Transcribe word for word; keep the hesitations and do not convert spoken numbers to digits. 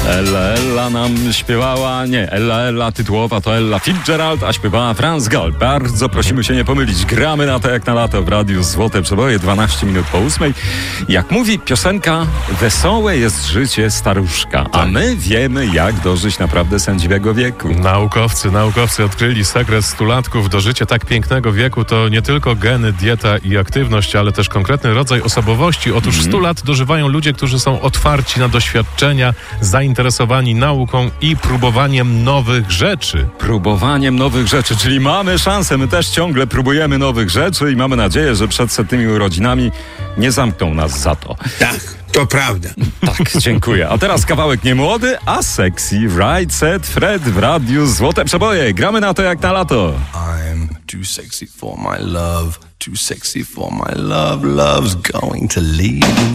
Ella, Ella nam śpiewała, nie, Ella, Ella tytułowa to Ella Fitzgerald, a śpiewała Franz Gall. Bardzo prosimy się nie pomylić. Gramy na to jak na lato w Radiu Złote Przeboje, dwanaście minut po ósmej. Jak mówi piosenka, wesołe jest życie staruszka, a my wiemy, jak dożyć naprawdę sędziwego wieku. Naukowcy, naukowcy odkryli sekret stulatków. Do życia tak pięknego wieku to nie tylko geny, dieta i aktywność, ale też konkretny rodzaj osobowości. Otóż stu lat dożywają ludzie, którzy są otwarci na doświadczenia, zainteresowani nauką i próbowaniem nowych rzeczy. Próbowaniem nowych rzeczy, czyli mamy szansę, my też ciągle próbujemy nowych rzeczy i mamy nadzieję, że przed setnymi urodzinami nie zamkną nas za to. Tak, to prawda. Tak, dziękuję. A teraz kawałek nie młody, a sexy. Right Set Fred w Radiu Złote Przeboje. Gramy na to jak na lato. I'm too sexy for my love, too sexy for my love, love's going to leave.